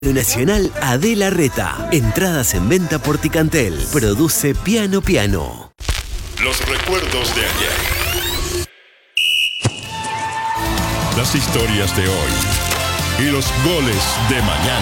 Nacional Adela Reta. Entradas en venta por Ticantel. Produce Piano Piano. Los recuerdos de ayer. Las historias de hoy. Y los goles de mañana.